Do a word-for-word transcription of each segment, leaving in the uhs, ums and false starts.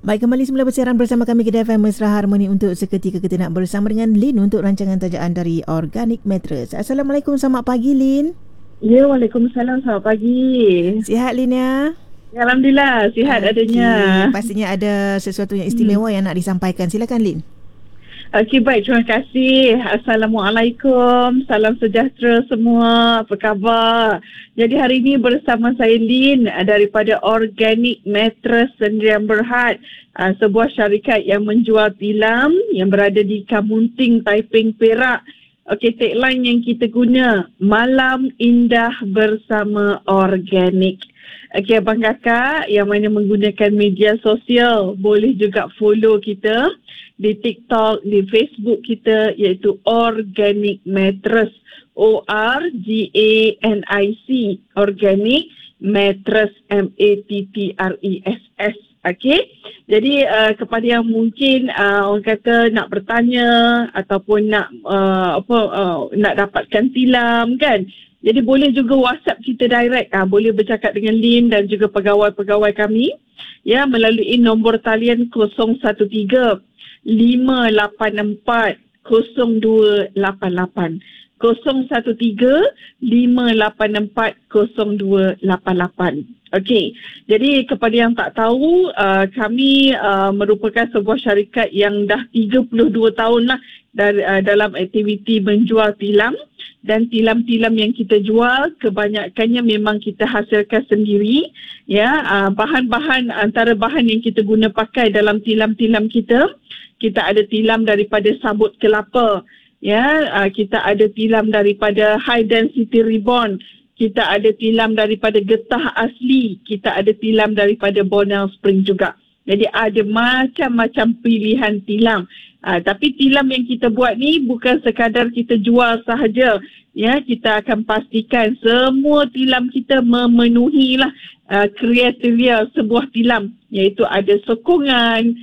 Baik, kembali semula bersiaran bersama kami Kedai F M Mesra Harmoni untuk seketika kita nak bersama dengan Lin untuk rancangan tajaan dari Organic Mattress. Assalamualaikum, selamat pagi Lin. Ya, Waalaikumsalam, selamat pagi. Sihat Lin ya? Ya, Alhamdulillah, sihat okay. adanya. Pastinya ada sesuatu yang istimewa hmm. yang nak disampaikan. Silakan Lin. Okey, baik, terima kasih. Assalamualaikum, salam sejahtera semua. Apa khabar? Jadi hari ini bersama saya Lin daripada Organic Mattress Sdn Bhd, sebuah syarikat yang menjual tilam yang berada di Kamunting, Taiping, Perak. Okey, tagline yang kita guna, Malam Indah Bersama Organic. Okey, abang kakak yang mana menggunakan media sosial, boleh juga follow kita di TikTok, di Facebook kita, iaitu Organic Mattress. O R G A N I C. Organic Mattress, M A T T R E S S. Okey. Jadi uh, kepada yang mungkin uh, orang kata nak bertanya ataupun nak uh, apa uh, nak dapatkan tilam kan. Jadi boleh juga WhatsApp kita direct. Ah, boleh bercakap dengan Lin dan juga pegawai-pegawai kami ya melalui nombor talian kosong satu tiga lima lapan empat kosong dua lapan lapan. kosong satu tiga lima lapan empat kosong dua lapan lapan. Okey, jadi kepada yang tak tahu, uh, kami uh, merupakan sebuah syarikat yang dah tiga puluh dua tahun lah dari, uh, dalam aktiviti menjual tilam. Dan tilam-tilam yang kita jual kebanyakannya memang kita hasilkan sendiri. Ya, uh, bahan-bahan antara bahan yang kita guna pakai dalam tilam-tilam kita, kita ada tilam daripada sabut kelapa. Ya, uh, kita ada tilam daripada high density ribbon. Kita ada tilam daripada getah asli. Kita ada tilam daripada Bonel Spring juga. Jadi ada macam-macam pilihan tilam. Uh, tapi tilam yang kita buat ni bukan sekadar kita jual sahaja. Ya, kita akan pastikan semua tilam kita memenuhi lah uh, kriteria sebuah tilam. Iaitu ada sokongan,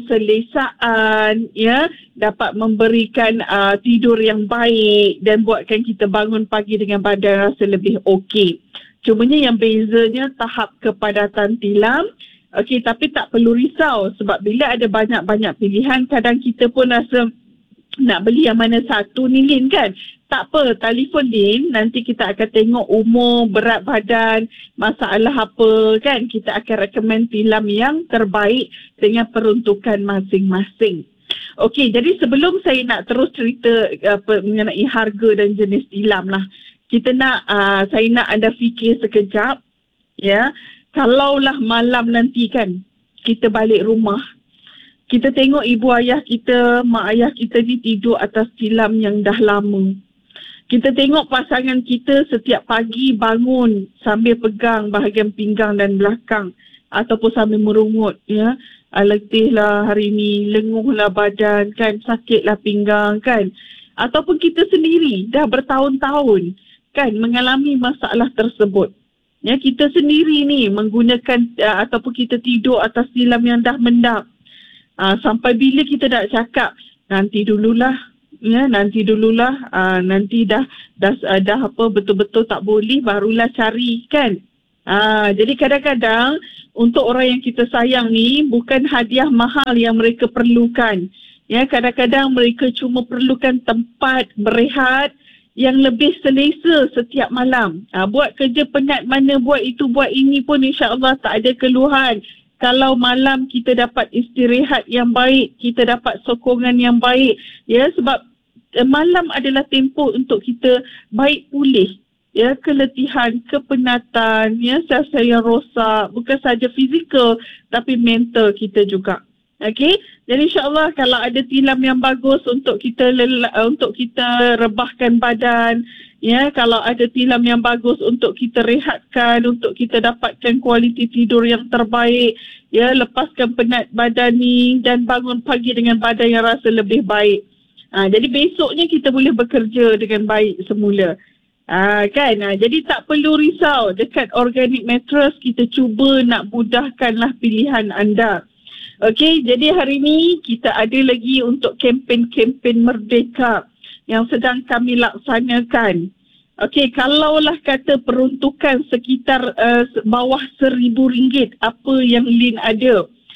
keselesaan, ya, dapat memberikan uh, tidur yang baik dan buatkan kita bangun pagi dengan badan rasa lebih okey. Cumanya yang bezanya tahap kepadatan tilam. Okey, tapi tak perlu risau sebab bila ada banyak-banyak pilihan, kadang kita pun rasa nak beli yang mana satu ni Lin kan. Tak apa, telefon Lin, nanti kita akan tengok umur, berat badan, masalah apa kan. Kita akan recommend tilam yang terbaik dengan peruntukan masing-masing. Okey, jadi sebelum saya nak terus cerita apa mengenai harga dan jenis tilam lah. Kita nak, uh, saya nak anda fikir sekejap, ya. Kalaulah malam nanti kan, kita balik rumah, kita tengok ibu ayah kita, mak ayah kita ni tidur atas tilam yang dah lama. Kita tengok pasangan kita setiap pagi bangun sambil pegang bahagian pinggang dan belakang ataupun sambil merungut, ya. Letihlah hari ni, lenguhlah badan kan, sakitlah pinggang kan. Ataupun kita sendiri dah bertahun-tahun kan mengalami masalah tersebut. Ya, kita sendiri ni menggunakan uh, ataupun kita tidur atas tilam yang dah mendap. Uh, sampai bila kita nak cakap, nanti dululah, ya, nanti dululah, uh, nanti dah dah, uh, dah apa betul-betul tak boleh, barulah cari kan. Uh, jadi kadang-kadang untuk orang yang kita sayang ni bukan hadiah mahal yang mereka perlukan. Ya, kadang-kadang mereka cuma perlukan tempat berehat yang lebih selesa setiap malam. Ha, buat kerja penat mana, buat itu, buat ini pun insya-Allah tak ada keluhan. Kalau malam kita dapat istirahat yang baik, kita dapat sokongan yang baik. Ya, sebab eh, malam adalah tempoh untuk kita baik pulih. Ya, keletihan, kepenatan, ya, sel-sel yang rosak, bukan saja fizikal tapi mental kita juga. Okey, jadi insya-Allah kalau ada tilam yang bagus untuk kita lel- untuk kita rebahkan badan, ya, kalau ada tilam yang bagus untuk kita rehatkan, untuk kita dapatkan kualiti tidur yang terbaik, ya, lepaskan penat badan ni dan bangun pagi dengan badan yang rasa lebih baik. Ha, jadi besoknya kita boleh bekerja dengan baik semula. Ha, kan? Ha, jadi tak perlu risau, dekat Organic Mattress kita cuba nak mudahkanlah pilihan anda. Okey, jadi hari ini kita ada lagi untuk kempen-kempen Merdeka yang sedang kami laksanakan. Okey, kalaulah kata peruntukan sekitar uh, bawah seribu ringgit apa yang Lin ada.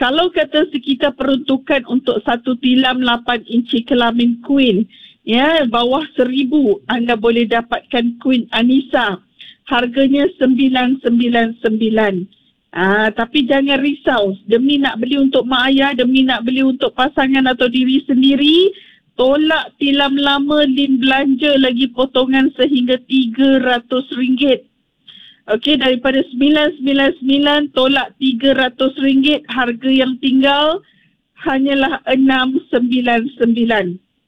Kalau kata kita peruntukan untuk satu tilam lapan inci kelamin Queen, ya, bawah seribu, anda boleh dapatkan Queen Anissa. Harganya sembilan sembilan sembilan. Ah, tapi jangan risau. Demi nak beli untuk mak ayah, demi nak beli untuk pasangan atau diri sendiri, tolak tilam lama, Lin belanja lagi potongan sehingga tiga ratus ringgit. Okey, daripada sembilan sembilan sembilan tolak tiga ratus ringgit, harga yang tinggal hanyalah enam sembilan sembilan.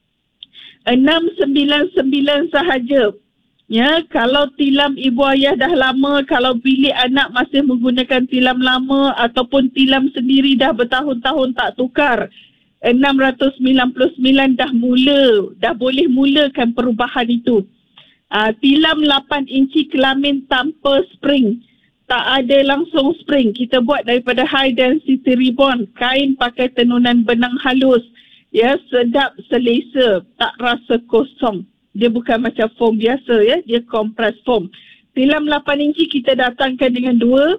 enam sembilan sembilan sahaja. Ya, kalau tilam ibu ayah dah lama, kalau bilik anak masih menggunakan tilam lama ataupun tilam sendiri dah bertahun-tahun tak tukar, enam ratus sembilan puluh sembilan dah mula, dah boleh mulakan perubahan itu. Uh, tilam lapan inci kelamin tanpa spring. Tak ada langsung spring. Kita buat daripada high density ribbon, kain pakai tenunan benang halus. Ya, sedap, selesa, tak rasa kosong. Dia bukan macam foam biasa, ya, dia compress foam. Tilam lapan inci kita datangkan dengan dua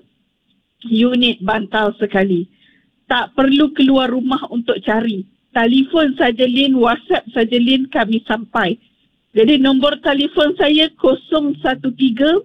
unit bantal sekali. Tak perlu keluar rumah untuk cari. Telefon saja Lin, WhatsApp saja Lin, kami sampai. Jadi nombor telefon saya kosong satu tiga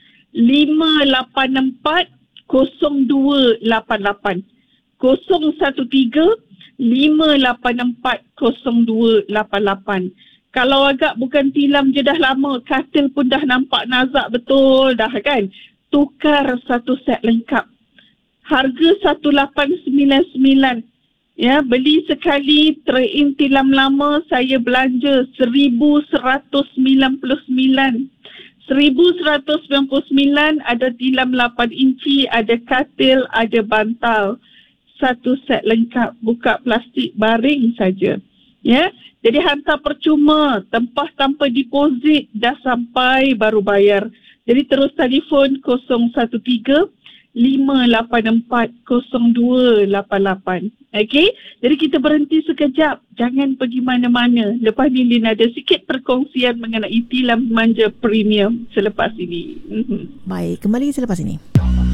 lima lapan empat kosong dua lapan lapan. kosong satu tiga lima lapan empat kosong dua lapan lapan. Kalau agak bukan tilam je dah lama, katil pun dah nampak nazak betul dah kan. Tukar satu set lengkap. Harga satu lapan sembilan sembilan. Ya, beli sekali trade-in tilam lama, saya belanja seribu seratus sembilan puluh sembilan. seribu seratus sembilan puluh sembilan ada tilam lapan inci, ada katil, ada bantal. Satu set lengkap, buka plastik baring saja. Ya, jadi hantar percuma, tempah tanpa deposit, dah sampai baru bayar. Jadi terus telefon kosong satu tiga lima lapan empat kosong dua lapan lapan. Okey, jadi kita berhenti sekejap, jangan pergi mana-mana. Lepas ni Lin ada sikit perkongsian mengenai tilam manja premium selepas ini. Baik, kembali selepas ini.